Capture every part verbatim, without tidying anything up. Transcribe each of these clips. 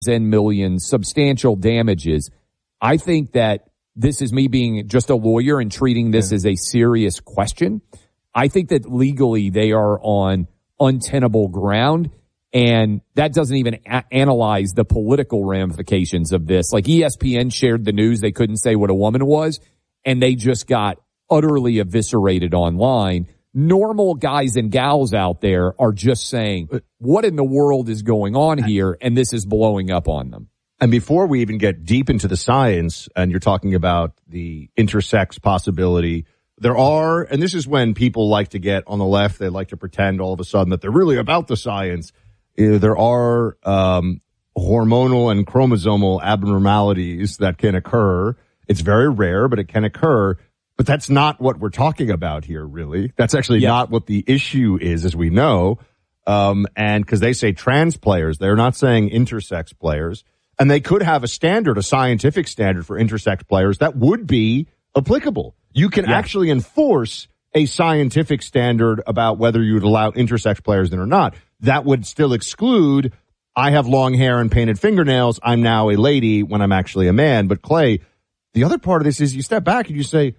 and millions, substantial damages. I think that this is me being just a lawyer and treating this yeah. as a serious question. I think that legally they are on untenable ground, and that doesn't even a- analyze the political ramifications of this. Like E S P N shared the news, they couldn't say what a woman was, and they just got utterly eviscerated online. Normal guys and gals out there are just saying, what in the world is going on here? And this is blowing up on them. And before we even get deep into the science, and you're talking about the intersex possibility, there are, and this is when people like to get on the left, they like to pretend all of a sudden that they're really about the science. Uh, there are um, hormonal and chromosomal abnormalities that can occur. It's very rare, but it can occur. But that's not what we're talking about here, really. That's actually yeah. not what the issue is, as we know. Um, and because they say trans players, they're not saying intersex players. And they could have a standard, a scientific standard for intersex players that would be applicable. You can yeah. actually enforce a scientific standard about whether you would allow intersex players in or not. That would still exclude, I have long hair and painted fingernails, I'm now a lady when I'm actually a man. But Clay, the other part of this is you step back and you say,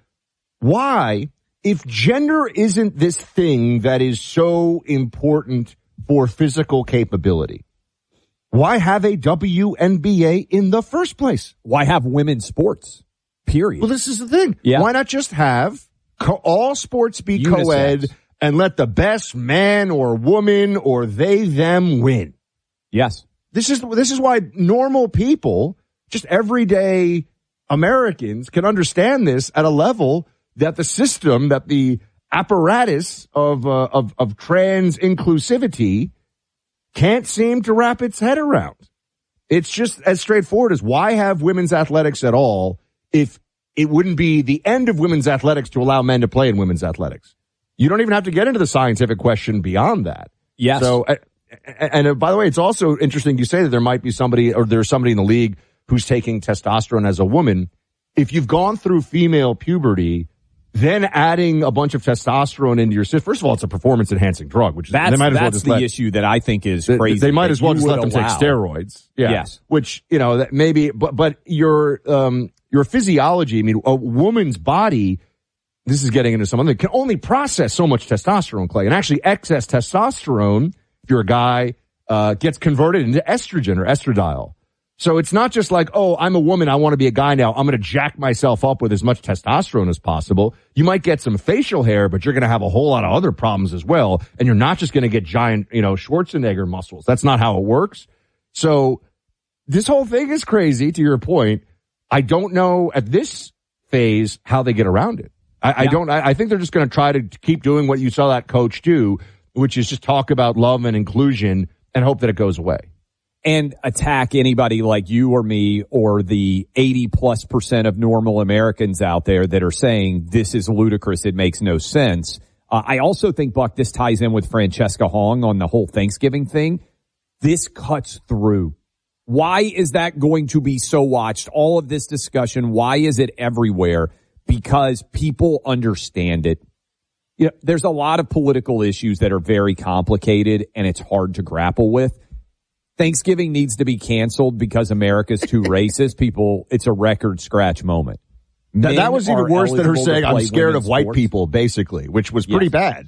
why, if gender isn't this thing that is so important for physical capability, why have a W N B A in the first place? Why have women's sports? Period. Well, this is the thing. Yeah. Why not just have co- all sports be Unisex. co-ed and let the best man or woman or they, them win? Yes. This is, this is why normal people, just everyday Americans, can understand this at a level that the system, that the apparatus of, uh, of, of trans inclusivity can't seem to wrap its head around. It's just as straightforward as why have women's athletics at all if it wouldn't be the end of women's athletics to allow men to play in women's athletics. You don't even have to get into the scientific question beyond that. Yes. So, and, and by the way, it's also interesting you say that there might be somebody or there's somebody in the league who's taking testosterone as a woman. If you've gone through female puberty, then adding a bunch of testosterone into your system, first of all, it's a performance-enhancing drug, which is, that's, they might as that's well just the let, issue that I think is they, crazy. They might as well just let them allow. take steroids. Yeah. Yes. Which, you know, that maybe, but, but your, um, your physiology, I mean, a woman's body, this is getting into something that can only process so much testosterone, Clay. And actually excess testosterone, if you're a guy, uh, gets converted into estrogen or estradiol. So it's not just like, oh, I'm a woman, I want to be a guy now, I'm going to jack myself up with as much testosterone as possible. You might get some facial hair, but you're going to have a whole lot of other problems as well. And you're not just going to get giant, you know, Schwarzenegger muscles. That's not how it works. So this whole thing is crazy, to your point. I don't know at this phase how they get around it. I, yeah. I don't, I, I think they're just going to try to keep doing what you saw that coach do, which is just talk about love and inclusion and hope that it goes away. And attack anybody like you or me or the eighty plus percent of normal Americans out there that are saying this is ludicrous, it makes no sense. Uh, I also think, Buck, this ties in with Francesca Hong on the whole Thanksgiving thing. This cuts through. Why is that going to be so watched? All of this discussion, why is it everywhere? Because people understand it. You know, there's a lot of political issues that are very complicated and it's hard to grapple with. Thanksgiving needs to be canceled because America's too racist. People, it's a record scratch moment. That, that was even worse than her saying, I'm scared of white sports. people, basically, which was pretty yes. bad.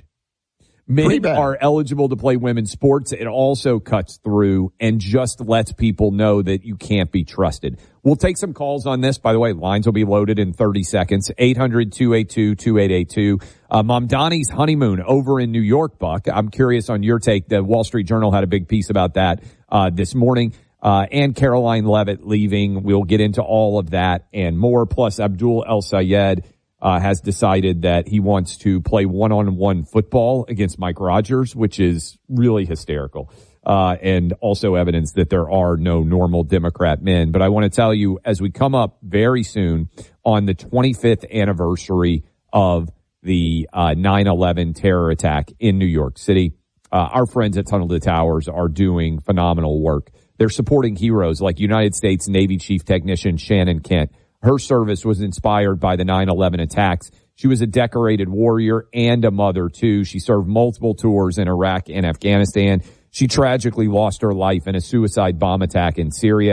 Men pretty bad. are eligible to play women's sports. It also cuts through and just lets people know that you can't be trusted. We'll take some calls on this. By the way, lines will be loaded in thirty seconds. eight hundred, two eight two, two eight eight two. Uh, Mom Donnie's honeymoon over in New York, Buck. I'm curious on your take. The Wall Street Journal had a big piece about that uh this morning. Uh, and Caroline Leavitt leaving. We'll get into all of that and more. Plus, Abdul El Sayed uh, has decided that he wants to play one-on-one football against Mike Rogers, which is really hysterical. Uh, and also evidence that there are no normal Democrat men. But I want to tell you, as we come up very soon on the twenty-fifth anniversary of the uh, nine eleven terror attack in New York City, uh, our friends at Tunnel to Towers are doing phenomenal work. They're supporting heroes like United States Navy Chief Technician Shannon Kent. Her service was inspired by the nine eleven attacks. She was a decorated warrior and a mother, too. She served multiple tours in Iraq and Afghanistan. She tragically lost her life in a suicide bomb attack in Syria.